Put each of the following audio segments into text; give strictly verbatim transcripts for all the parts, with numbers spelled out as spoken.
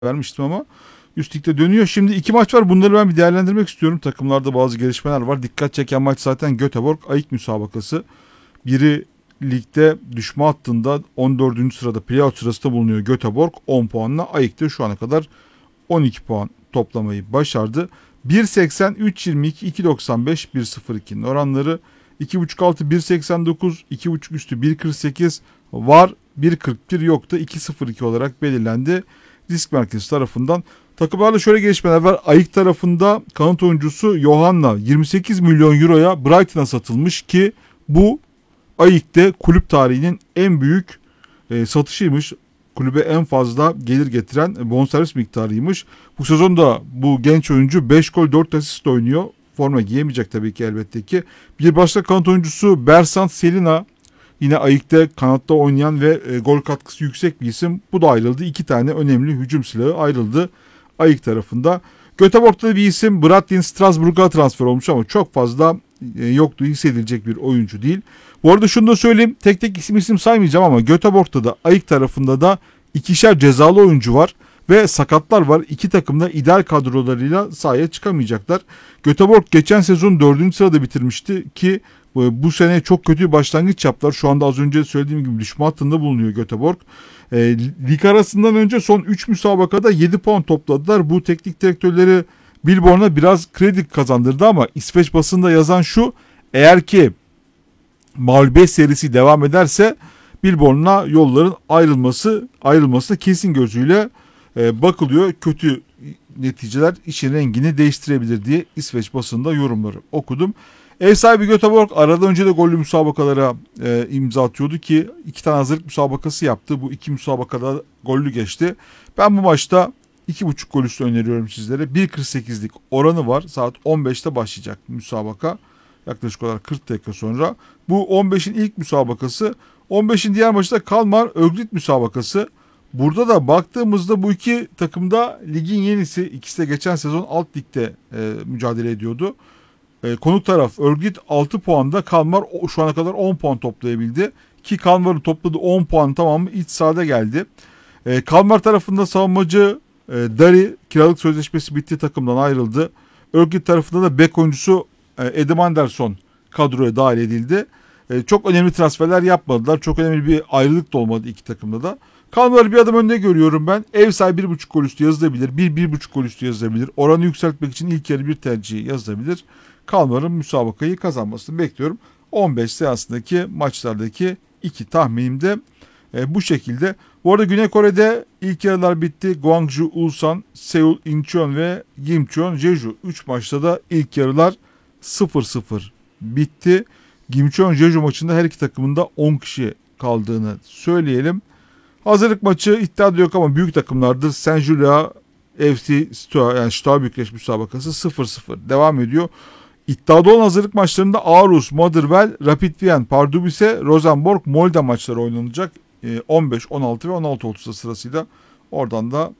vermiştim ama üst ligde dönüyor. Şimdi iki maç var. Bunları ben bir değerlendirmek istiyorum. Takımlarda bazı gelişmeler var. Dikkat çeken maç zaten Göteborg Ayık müsabakası. Biri ligde düşme hattında on dördüncü sırada playout sırasında bulunuyor Göteborg on puanla. Ayık da şu ana kadar on iki puan toplamayı başardı. bir seksen, üç yirmi iki, iki doksan beş, bir sıfır ikinin oranları iki buçuk altı, bir seksen dokuz, iki buçuk üstü bir kırk sekiz var, bir kırk bir yok da iki sıfır iki olarak belirlendi risk merkezi tarafından. Takımlarda şöyle gelişmeler var. Ayık tarafında kanat oyuncusu Johanna yirmi sekiz milyon euroya Brighton'a satılmış ki bu Ayık'te kulüp tarihinin en büyük e, satışıymış. Kulübe en fazla gelir getiren bonservis miktarıymış. Bu sezonda bu genç oyuncu beş gol dört asist oynuyor. Forma giyemeyecek tabii ki elbette ki. Bir başka kanat oyuncusu Bersant Selina. Yine Ayık'ta kanatta oynayan ve e, gol katkısı yüksek bir isim. Bu da ayrıldı. İki tane önemli hücum silahı ayrıldı Ayık tarafında. Göteborg'da bir isim Bradley Strasbourg'a transfer olmuş ama çok fazla e, yoktu, hissedilecek bir oyuncu değil. Bu arada şunu da söyleyeyim. Tek tek isim isim saymayacağım ama Göteborg'da da Ayık tarafında da ikişer cezalı oyuncu var. Ve sakatlar var. İki takım da ideal kadrolarıyla sahaya çıkamayacaklar. Göteborg geçen sezon dördüncü sırada bitirmişti ki bu sene çok kötü bir başlangıç yaptılar. Şu anda az önce söylediğim gibi düşme hattında bulunuyor Göteborg. E, lig arasından önce son üç müsabakada yedi puan topladılar. Bu teknik direktörleri Billborn'a biraz kredi kazandırdı ama İsveç basında yazan şu: eğer ki mağlubiyet serisi devam ederse Billborn'la yolların ayrılması ayrılması kesin gözüyle e, bakılıyor. Kötü neticeler işin rengini değiştirebilir diye İsveç basında yorumları okudum. Ev sahibi Göteborg arada önce de gollü müsabakalara e, imza atıyordu ki iki tane hazırlık müsabakası yaptı. Bu iki müsabakada gollü geçti. Ben bu maçta iki buçuk gol üstü öneriyorum sizlere. bir kırk sekizlik oranı var. Saat on beşte başlayacak müsabaka. Yaklaşık olarak kırk dakika sonra. Bu on beşin ilk müsabakası. on beşin diğer maçı da Kalmar Örgüt müsabakası. Burada da baktığımızda bu iki takımda ligin yenisi. İkisi de geçen sezon alt ligde e, mücadele ediyordu. E, konuk taraf Örgüt altı puanda, Kalmar şu ana kadar on puan toplayabildi. Ki Kalmar'ın topladığı on puan tamamı iç sahada geldi. E, Kalmar tarafında savunmacı e, Dari kiralık sözleşmesi bitti, takımdan ayrıldı. Örgüt tarafında da bek oyuncusu e, Edim Anderson kadroya dahil edildi. E, çok önemli transferler yapmadılar. Çok önemli bir ayrılık da olmadı iki takımda da. Kalmar'ı bir adım önde görüyorum ben. Ev sahibi bir buçuk gol üstü yazılabilir. bir bir buçuk gol üstü yazılabilir. Oranı yükseltmek için ilk yarı bir tercihi yazılabilir. Kalmar'ın müsabakayı kazanmasını bekliyorum. on beş seansındaki maçlardaki iki tahminim de e, bu şekilde. Bu arada Güney Kore'de ilk yarılar bitti. Gwangju, Ulsan, Seul, Incheon ve Gimcheon, Jeju üç maçta da ilk yarılar sıfır sıfır bitti. Gimcheon Jeju maçında her iki takımın da on kişi kaldığını söyleyelim. Hazırlık maçı iddiada yok ama büyük takımlardır. Saint Julia F C Stoa, yani Stoa Bükreş müsabakası sıfır sıfır devam ediyor. İddiada olan hazırlık maçlarında Aarhus, Motherwell, Rapid Wien, Pardubice, Rosenborg, Molde maçları oynanacak. on beş, on altı ve on altı otuzda sırasıyla. Oradan da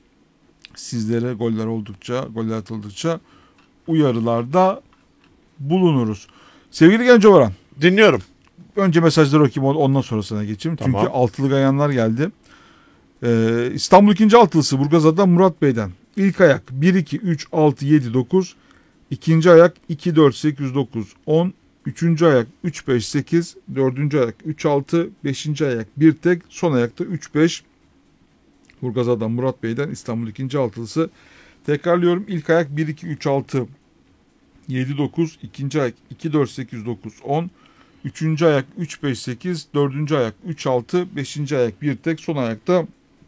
sizlere goller oldukça, goller atıldıkça uyarılarda bulunuruz. Sevgili Genco Varan. Dinliyorum. Önce mesajları okuyayım, ondan sonrasına geçeyim. Tamam. Çünkü altılı gayanlar geldi. Ee, İstanbul ikinci altılısı Burgazada'dan Murat Bey'den. İlk ayak bir, iki, üç, altı, yedi, dokuz. İkinci ayak iki, dört, sekiz, dokuz, on. Üçüncü ayak üç, beş, sekiz. Dördüncü ayak üç, altı. Beşinci ayak bir tek. Son ayakta üç, beş. Burgazada'dan Murat Bey'den İstanbul ikinci altılısı. Tekrarlıyorum. İlk ayak bir, iki, üç, altı, yedi, dokuz. İkinci ayak iki, dört, sekiz, dokuz, on. Üçüncü ayak üç, beş, sekiz. Dördüncü ayak üç, altı. Beşinci ayak bir tek. Son ayakta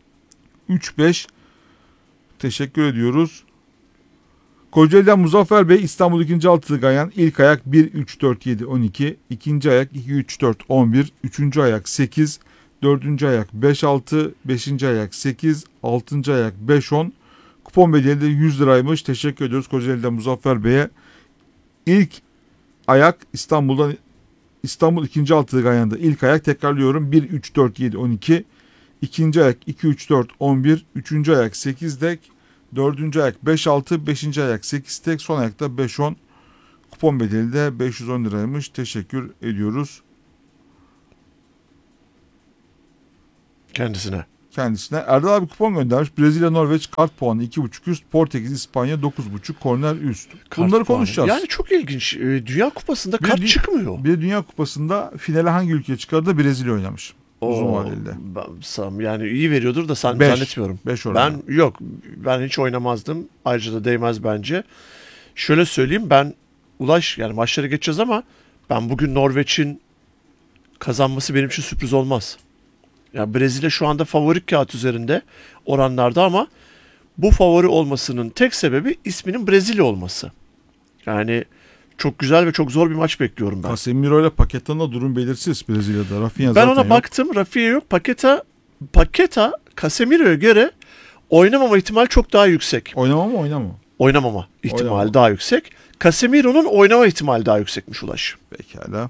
üç, beş. Teşekkür ediyoruz. Kocaeli'den Muzaffer Bey İstanbul ikinci altılı gayan. İlk ayak bir, üç, dört, yedi, on iki. İkinci ayak iki, üç, dört, on bir. Üçüncü ayak sekiz. Dördüncü ayak beş, altı. Beşinci ayak sekiz. Altıncı ayak beş, on. Kupon bedeli de yüz liraymış. Teşekkür ediyoruz Kocaeli'den Muzaffer Bey'e. İlk ayak İstanbul'dan İstanbul ikinci altılı gayanda. İlk ayak tekrarlıyorum. bir, üç, dört, yedi, on iki. İkinci ayak iki, üç, dört, on bir. Üçüncü ayak sekiz dek. Dördüncü ayak beş, altı. Beşinci ayak sekiz tek. Son ayakta beş, on. Kupon bedeli de beş yüz on liraymış. Teşekkür ediyoruz Kendisine. kendisine. Erdal abi kupon göndermiş. Brezilya, Norveç kart puanı iki buçuk üst. Portekiz, İspanya dokuz buçuk korner üst. Kart Bunları puanı. konuşacağız. Yani çok ilginç. Ee, Dünya Kupası'nda Bir kart dü- çıkmıyor. Bir de Dünya Kupası'nda finale hangi ülke çıkardı? Brezilya oynamış. Uzun Oo, vadeli. ben- sam- yani iyi veriyordur da san, Beş. zannetmiyorum. beş oranı. Ben yok. Ben hiç oynamazdım. Ayrıca da değmez bence. Şöyle söyleyeyim, ben Ulaş, yani maçları geçeceğiz ama ben bugün Norveç'in kazanması benim için sürpriz olmaz. Ya Brezilya şu anda favori kağıt üzerinde oranlarda ama bu favori olmasının tek sebebi isminin Brezilya olması. Yani çok güzel ve çok zor bir maç bekliyorum ben. Casemiro ile Paqueta'nın durum belirsiz Brezilya'da. Rafinha Ben zaten ona yok. baktım. Rafinha yok. Paketa Paketa Casemiro'ya göre oynamama ihtimal çok daha yüksek. Oynama mı oynama mı? Oynamama ihtimali Oynamama. daha yüksek. Casemiro'nun oynama ihtimali daha yüksekmiş Ulaş. Pekala.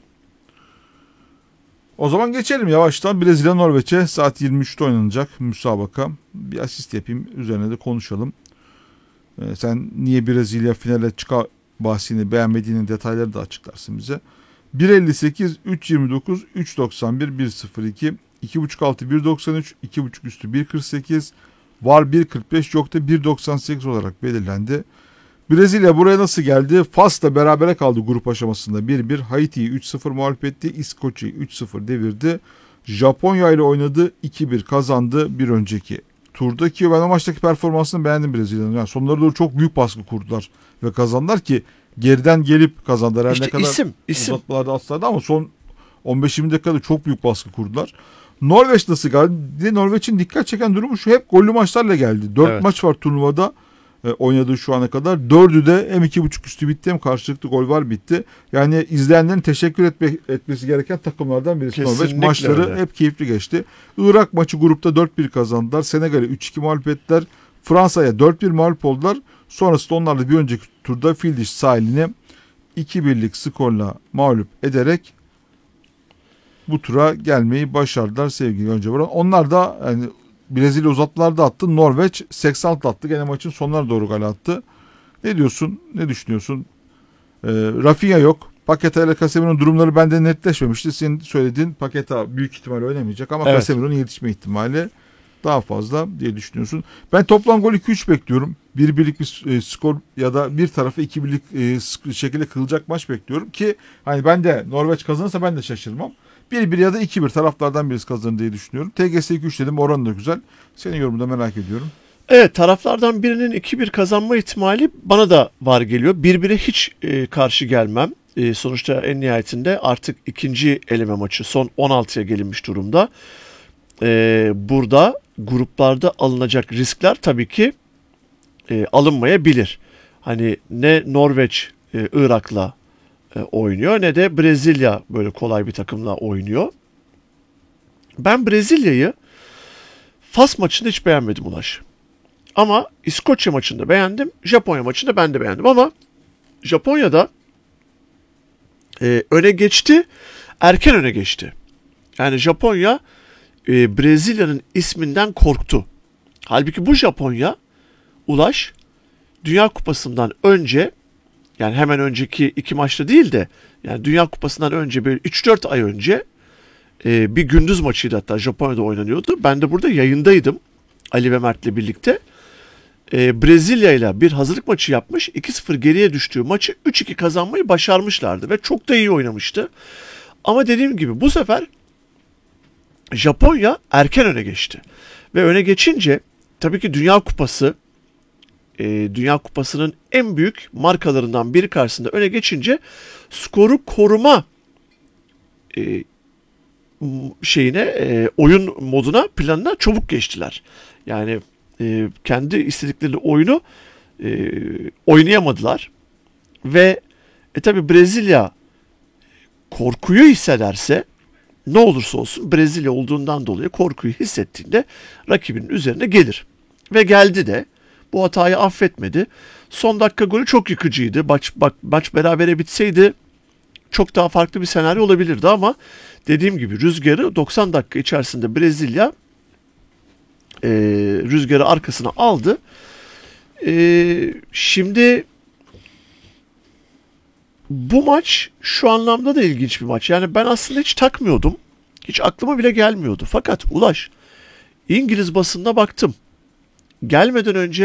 O zaman geçelim yavaştan. Brezilya Norveç'e saat yirmi üçte oynanacak müsabaka. Bir asist yapayım. Üzerine de konuşalım. Ee, sen niye Brezilya finale çıkar bahsini beğenmediğinin detayları da açıklarsın bize. bir elli sekiz, üç yirmi dokuz, üç doksan bir, bir sıfır iki, iki buçuk altı, bir doksan üç, iki buçuk üstü bir kırk sekiz, var bir kırk beş, yok da bir doksan sekiz olarak belirlendi. Brezilya buraya nasıl geldi? Fas'la berabere kaldı grup aşamasında bir bir. Haiti'yi üç sıfır mağlup etti. İskoçya'yı üç sıfır devirdi. Japonya ile oynadı. iki bir kazandı bir önceki turdaki. Ben o maçtaki performansını beğendim Brezilya'nın. Yani sonlara doğru çok büyük baskı kurdular ve kazandılar ki geriden gelip kazandılar. Her İşte ne kadar isim, isim. uzatmalarda atsalardı ama son on beş yirmi dakikada çok büyük baskı kurdular. Norveç nasıl geldi? Norveç'in dikkat çeken durumu şu: hep gollü maçlarla geldi. dört Evet. maç var turnuvada e, oynadığı şu ana kadar. Dördü de hem iki buçuk üstü bitti hem karşılıklı gol var bitti. Yani izleyenlerin teşekkür etme, etmesi gereken takımlardan birisi Norveç. Kesinlikle Maçları öyle. hep keyifli geçti. Irak maçı grupta dört bir kazandılar. Senegal'e üç iki mağlup ettiler. Fransa'ya dört bir mağlup oldular. Sonrasında onlar da bir önceki turda Fildiş sahilini iki birlik skorla mağlup ederek bu tura gelmeyi başardılar sevgili Önce Baran. Onlar da yani Brezilya uzatmalarda attı. Norveç seksen altı attı. Gene maçın sonlarına doğru gol attı. Ne diyorsun? Ne düşünüyorsun? Ee, Rafinha yok. Paqueta ile Casemiro'nun durumları bende netleşmemişti. Senin söylediğin Paqueta büyük ihtimal oynamayacak ama Evet. Casemiro'nun yetişme ihtimali daha fazla diye düşünüyorsun. Ben toplam gol iki üç bekliyorum. Bir birlik bir e, skor ya da bir tarafı iki birlik e, şekilde kılacak maç bekliyorum ki hani ben de Norveç kazanırsa ben de şaşırmam. bir bir ya da iki bir taraflardan birisi kazanır diye düşünüyorum. T G S iki üç dedim, oranı da güzel. Senin yorumunu da merak ediyorum. Evet, taraflardan birinin iki bir kazanma ihtimali bana da var geliyor. bir bire hiç e, karşı gelmem. E, sonuçta en nihayetinde artık ikinci eleme maçı son on altıya gelinmiş durumda. E, burada gruplarda alınacak riskler tabii ki e, alınmayabilir. Hani ne Norveç e, Irak'la e, oynuyor ne de Brezilya böyle kolay bir takımla oynuyor. Ben Brezilya'yı Fas maçında hiç beğenmedim Ulaş. Ama İskoçya maçında beğendim. Japonya maçında ben de beğendim ama Japonya'da e, öne geçti. Erken öne geçti. Yani Japonya e, Brezilya'nın isminden korktu. Halbuki bu Japonya Ulaş Dünya Kupası'ndan önce, yani hemen önceki iki maçta değil de yani Dünya Kupası'ndan önce böyle üç dört ay önce e, bir gündüz maçıydı, hatta Japonya'da oynanıyordu. Ben de burada yayındaydım Ali ve Mert'le birlikte. E, Brezilya ile bir hazırlık maçı yapmış. iki sıfır geriye düştüğü maçı üç iki kazanmayı başarmışlardı ve çok da iyi oynamıştı. Ama dediğim gibi bu sefer Japonya erken öne geçti. Ve öne geçince tabii ki Dünya Kupası e, Dünya Kupası'nın en büyük markalarından biri karşısında öne geçince skoru koruma e, şeyine e, oyun moduna, planına çabuk geçtiler. Yani e, kendi istedikleri oyunu e, oynayamadılar. Ve e tabi Brezilya korkuyu hissederse, ne olursa olsun Brezilya olduğundan dolayı korkuyu hissettiğinde rakibinin üzerine gelir. Ve geldi de. Bu hatayı affetmedi. Son dakika golü çok yıkıcıydı. Maç, bak, maç berabere bitseydi çok daha farklı bir senaryo olabilirdi ama dediğim gibi rüzgarı doksan dakika içerisinde Brezilya e, rüzgarı arkasına aldı. E, şimdi bu maç şu anlamda da ilginç bir maç. Yani ben aslında hiç takmıyordum. Hiç aklıma bile gelmiyordu. Fakat Ulaş İngiliz basınına baktım. Gelmeden önce